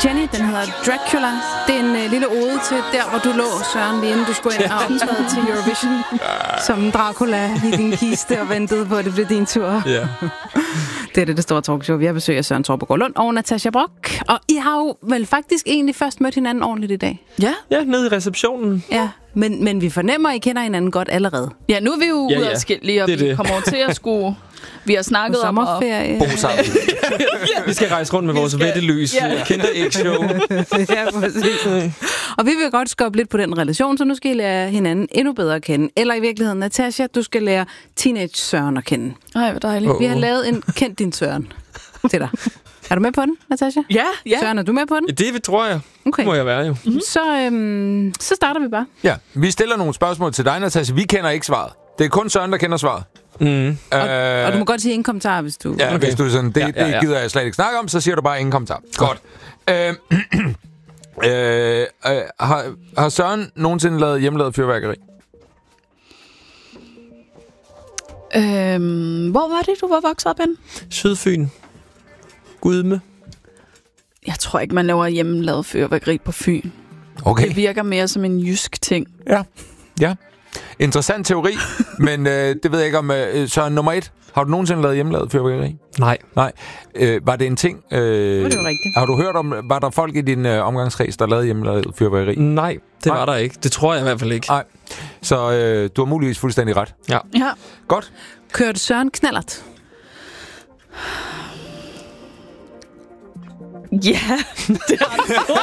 Jenny, den hedder Dracula. Det er en lille ode til der, hvor du lå, Søren, lige inden du skulle ind og optræde til Eurovision. Som Dracula i din kiste og ventede på, at det blev din tur. Ja. Det er det store talkshow. Vi har besøg af Søren Torpegaard Lund og Natasja Brock. Og I har jo vel faktisk egentlig først mødt hinanden ordentligt i dag. Ja, nede i receptionen. Ja, men vi fornemmer, at I kender hinanden godt allerede. Ja, nu er vi jo ude af skille, og vi kommer til at skulle... Vi har snakket om at bo sammen. Vi skal rejse rundt med vores vettelys. Kinder Egg-show. Ja, præcis. Og vi vil godt skubbe lidt på den relation, så nu skal I lære hinanden endnu bedre at kende. Eller i virkeligheden, Natasja, du skal lære teenage Søren at kende. Ej, hvor dejligt. Vi har lavet en Kend din Søren til dig. Er du med på den, Natasja? Ja. Søren, er du med på den? Det tror jeg. Okay. Det må jeg være jo. Mm-hmm. Så starter vi bare. Ja, vi stiller nogle spørgsmål til dig, Natasja. Vi kender ikke svaret. Det er kun Søren, der kender svaret. Og du må godt sige ingen kommentar, hvis du... Ja, okay. Hvis du sådan, det gider jeg slet ikke snakke om, så siger du bare ingen kommentar. Godt. Har Søren nogensinde lavet hjemmelavet fyrværkeri? Hvor var det, du var vokset op hen? Sydfyn. Gudme. Jeg tror ikke, man laver hjemmelavet fyrværkeri på Fyn. Okay. Det virker mere som en jysk ting. Ja. Interessant teori, men det ved jeg ikke om... Søren, nummer 1. Har du nogensinde lavet hjemmelavet fyrværkeri? Nej. Var det en ting? Det var rigtigt. Har du hørt om... Var der folk i din omgangskreds, der lavede hjemmelavet fyrværkeri? Nej, det var der ikke. Det tror jeg i hvert fald ikke. Nej. Så du har muligvis fuldstændig ret. Ja. Godt. Kørte Søren knallert? Ja, det har du.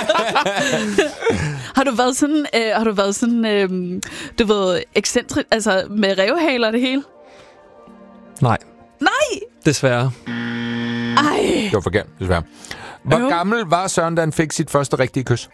Har du været sådan, du ved, ekscentrisk, altså med revhaler det hele? Nej. Nej! Desværre. Ej. Det var forkert, desværre. Hvor gammel var Søren, da han fik sit første rigtige kys?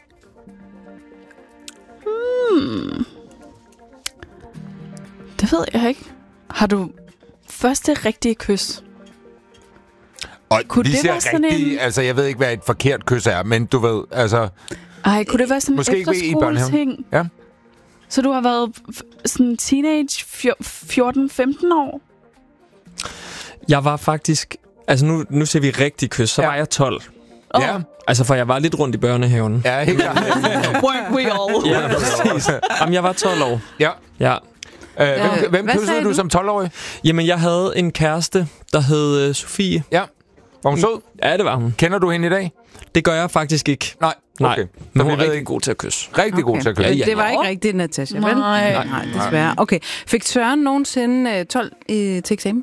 Det ved jeg ikke. Har du første rigtige kys? Og kunne vi det siger være sådan rigtig, en... altså jeg ved ikke, hvad et forkert kys er, men du ved, altså... Ej, kunne det være sådan måske en efterskoleting? Ja. Så du har været sådan teenage 14-15 år? Jeg var faktisk... Altså nu ser vi rigtig kys, så var jeg 12. Ja. Altså, for jeg var lidt rundt i børnehaven. Ja, helt klart. Weren't we all? Ja, præcis. Jamen, jeg var 12 år. Ja. Hvem kyssede du som 12-årig? Jamen, jeg havde en kæreste, der hed Sofie. Ja. Var hun sød? Ja, det var hun. Kender du hende i dag? Det gør jeg faktisk ikke. Nej. Okay. Men hun er rigtig god til at kysse. Rigtig god til at kysse. Ja. Det var ikke rigtigt, Natasja, vel? Nej, desværre. Okay. Fik Søren nogensinde 12 til eksamen?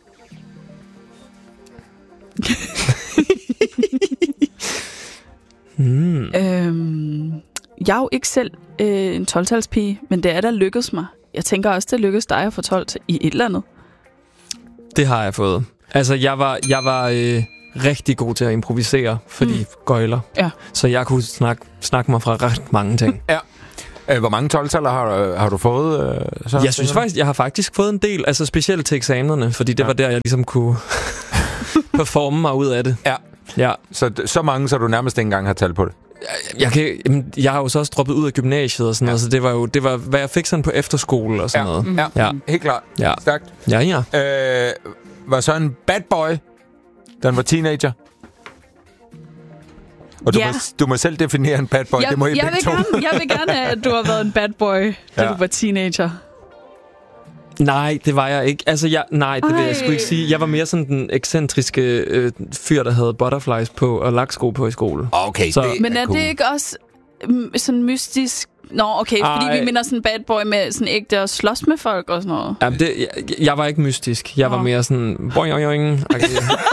Jeg er jo ikke selv en 12-talspige, men det er der lykkedes mig. Jeg tænker også, det lykkedes dig at få 12 i et eller andet. Det har jeg fået. Altså, jeg var rigtig god til at improvisere for de gøjler. Ja. Så jeg kunne snakke mig fra ret mange ting. Ja. Hvor mange 12-taller har du fået? Jeg synes faktisk, jeg har faktisk fået en del, altså specielt til eksamenerne, fordi det var der, jeg ligesom kunne performe mig ud af det. Ja. Så mange, så du nærmest ikke engang har talt på det? Jeg har jo så også droppet ud af gymnasiet og sådan noget, så det var, hvad jeg fik sådan på efterskole og sådan noget. Ja, helt klart. Ja. Stærkt. Ja. Var så en bad boy, da han var teenager? Og du må selv definere en bad boy. Det må I begge to. Jeg vil gerne have, at du har været en bad boy, da du var teenager. Nej, det var jeg ikke. Altså, det vil jeg sgu ikke sige. Jeg var mere sådan den ekscentriske fyr, der havde butterflies på og laksko på i skole. Okay, så, men er det ikke også sådan mystisk? Nå, okay, fordi vi minder sådan en bad boy med sådan ægte at slås med folk og sådan noget. Jamen, jeg var ikke mystisk. Jeg var mere sådan... boing. Okay.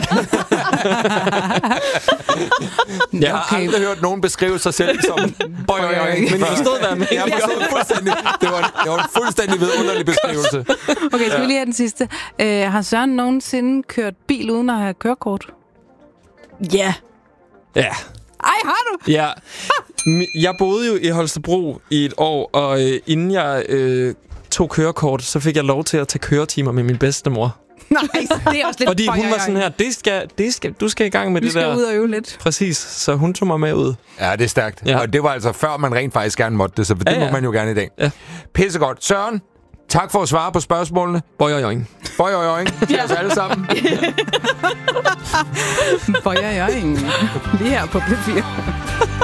Jeg har aldrig hørt nogen beskrive sig selv som boing. Men I forstod, hvad jeg mener. Jeg forstod fuldstændig. Det var en fuldstændig vidunderlig beskrivelse. Okay, skal vi lige have den sidste. Har Søren nogensinde kørt bil uden at have kørekort? Ja. Ja. Ej, har du? Ja. Jeg boede jo i Holstebro i et år, og inden jeg tog kørekort, så fik jeg lov til at tage køretimer med min bedstemor. Nej, det er også lidt. Fordi hun var sådan her, du skal i gang med det der. Du skal ud og øve lidt. Præcis, så hun tog mig med ud. Ja, det er stærkt. Ja. Og det var altså før man rent faktisk gerne måtte det, så det må man jo gerne i dag. Ja. Pissegodt. Søren, tak for at svare på spørgsmålene. Boing. Til os alle sammen. Boing. Lige her på P4.